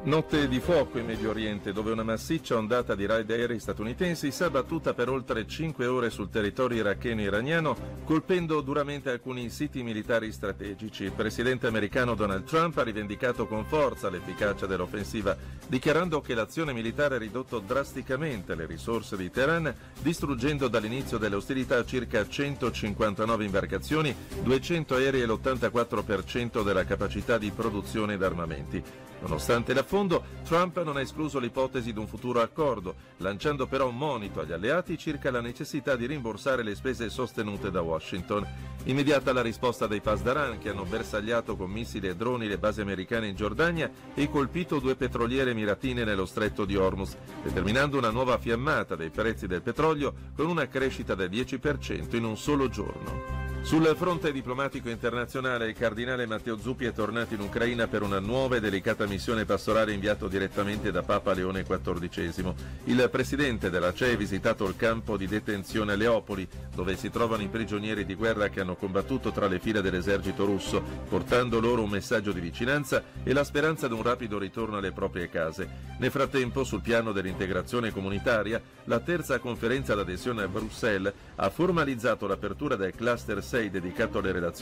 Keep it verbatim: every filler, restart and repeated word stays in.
Notte di fuoco in Medio Oriente, dove una massiccia ondata di raid aerei statunitensi si è abbattuta per oltre cinque ore sul territorio iracheno e iraniano, colpendo duramente alcuni siti militari strategici. Il presidente americano Donald Trump ha rivendicato con forza l'efficacia dell'offensiva, dichiarando che l'azione militare ha ridotto drasticamente le risorse di Teheran, distruggendo dall'inizio delle ostilità circa centocinquantanove imbarcazioni, duecento aerei e l'ottantaquattro per cento della capacità di produzione d'armamenti. Nonostante l'affondo, Trump non ha escluso l'ipotesi di un futuro accordo, lanciando però un monito agli alleati circa la necessità di rimborsare le spese sostenute da Washington. Immediata la risposta dei Pasdaran, che hanno bersagliato con missili e droni le basi americane in Giordania e colpito due petroliere emiratine nello stretto di Hormuz, determinando una nuova fiammata dei prezzi del petrolio con una crescita del dieci per cento in un solo giorno. Sul fronte diplomatico internazionale, il cardinale Matteo Zuppi è tornato in Ucraina per una nuova e delicata missione pastorale inviato direttamente da Papa Leone quattordicesimo. Il presidente della C E ha visitato il campo di detenzione a Leopoli, dove si trovano i prigionieri di guerra che hanno combattuto tra le file dell'esercito russo, portando loro un messaggio di vicinanza e la speranza di un rapido ritorno alle proprie case. Nel frattempo, sul piano dell'integrazione comunitaria, la terza conferenza d'adesione a Bruxelles ha formalizzato l'apertura del cluster sei dedicato alle relazioni